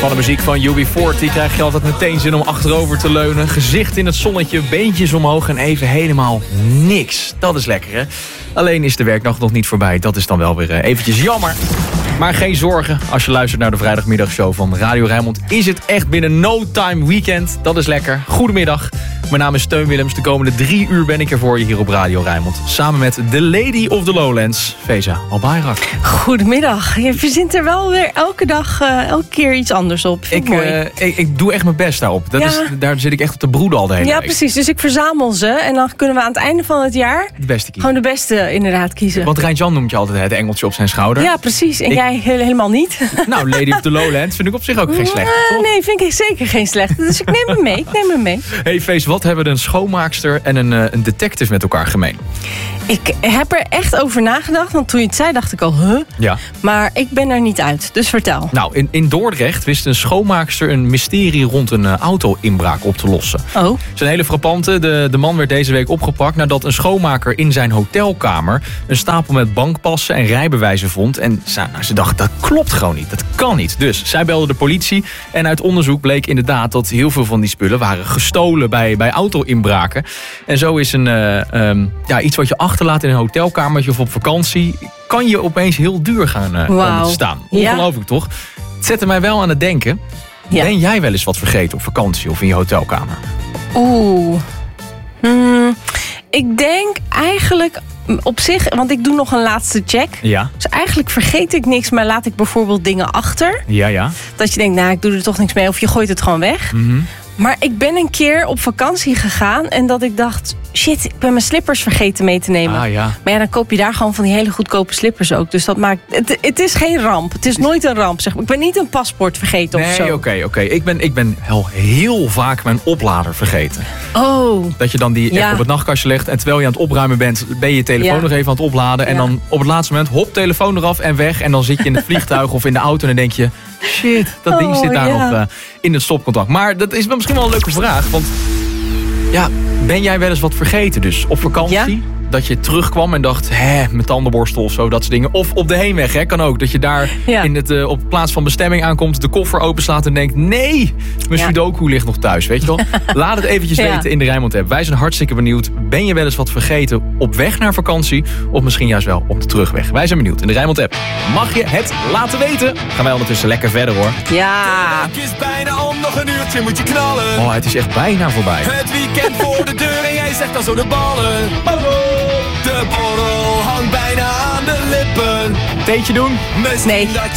Van de muziek van UB40 krijg je altijd meteen zin om achterover te leunen. Gezicht in het zonnetje, beentjes omhoog en even helemaal niks. Dat is lekker, hè? Alleen is de werkdag nog niet voorbij. Dat is dan wel weer eventjes jammer. Maar geen zorgen, als je luistert naar de vrijdagmiddagshow van Radio Rijnmond... is het echt binnen no time weekend. Dat is lekker. Goedemiddag. Mijn naam is Teun Willems. De komende 3 uur ben ik er voor je hier op Radio Rijnmond. Samen met de Lady of the Lowlands, Feza Albayrak. Goedemiddag. Je verzint er wel weer elke dag, elke keer iets anders op. Ik doe echt mijn best daarop. Daar zit ik echt op te broeden al de hele week. Ja, precies. Dus ik verzamel ze. En dan kunnen we aan het einde van het jaar... de beste kiezen. Gewoon de beste inderdaad kiezen. Want Rijntjan noemt je altijd het engeltje op zijn schouder. Ja, precies. En jij helemaal niet. Nou, Lady of the Lowlands vind ik op zich ook geen slecht. Nee, vind ik zeker geen slecht. Dus ik neem hem mee. Hey Fees, wat hebben een schoonmaakster en een detective met elkaar gemeen? Ik heb er echt over nagedacht. Want toen je het zei, dacht ik al, Ja. Maar ik ben er niet uit. Dus vertel. Nou, in Dordrecht wist een schoonmaakster een mysterie rond een auto-inbraak op te lossen. Oh. Het is een hele frappante. De man werd deze week opgepakt nadat een schoonmaker in zijn hotelkamer een stapel met bankpassen en rijbewijzen vond. En ze dacht, dat klopt gewoon niet. Dat kan niet. Dus zij belde de politie. En uit onderzoek bleek inderdaad dat heel veel van die spullen waren gestolen bij auto-inbraken. En zo is iets wat je achterlaat in een hotelkamertje of op vakantie, kan je opeens heel duur gaan komen te staan. Ongelooflijk, toch? Het zette mij wel aan het denken. Ja. Ben jij wel eens wat vergeten op vakantie of in je hotelkamer? Ik denk eigenlijk op zich, want ik doe nog een laatste check. Ja. Dus eigenlijk vergeet ik niks, maar laat ik bijvoorbeeld dingen achter. Ja. Dat je denkt, ik doe er toch niks mee of je gooit het gewoon weg. Mm-hmm. Maar ik ben een keer op vakantie gegaan en dat ik dacht, shit, ik ben mijn slippers vergeten mee te nemen. Ah, ja. Maar dan koop je daar gewoon van die hele goedkope slippers ook. Dus dat maakt, het is geen ramp. Het is nooit een ramp, zeg maar. Ik ben niet een paspoort vergeten of zo. Nee, oké. Ik ben heel vaak mijn oplader vergeten. Oh. Dat je dan die echt op het nachtkastje legt en terwijl je aan het opruimen bent, ben je je telefoon nog even aan het opladen. En dan op het laatste moment, hop, telefoon eraf en weg. En dan zit je in het vliegtuig of in de auto en dan denk je, shit, dat ding zit daar nog in het stopcontact. Maar dat is misschien wel een leuke vraag. Want ben jij wel eens wat vergeten dus op vakantie? Ja? Dat je terugkwam en dacht, mijn tandenborstel of zo, dat soort dingen. Of op de heenweg, kan ook. Dat je daar op plaats van bestemming aankomt, de koffer openslaat en denkt, nee, mijn Sudoku ligt nog thuis, weet je wel. Laat het eventjes weten in de Rijnmond app. Wij zijn hartstikke benieuwd. Ben je wel eens wat vergeten op weg naar vakantie? Of misschien juist wel op de terugweg? Wij zijn benieuwd. In de Rijnmond app mag je het laten weten. Gaan wij ondertussen lekker verder, hoor. Ja. Het is bijna om, nog een uurtje moet je knallen. Oh, het is echt bijna voorbij. Het weekend voor de deur en jij zegt dan zo de ballen. De borrel hangt bijna aan de lippen. Theetje doen? Nee.